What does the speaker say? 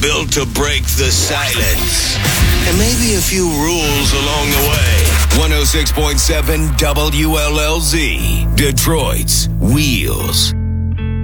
built to break the silence. And maybe a few rules along the way. 106.7 WLLZ, Detroit's Wheels.